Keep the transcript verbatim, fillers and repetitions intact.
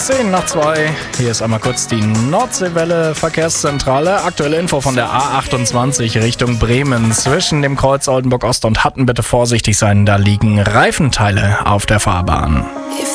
zehn nach zwei. Hier ist einmal kurz die Nordseewelle Verkehrszentrale. Aktuelle Info von der A achtundzwanzig Richtung Bremen. Zwischen dem Kreuz Oldenburg Ost und Hatten bitte vorsichtig sein. Da liegen Reifenteile auf der Fahrbahn.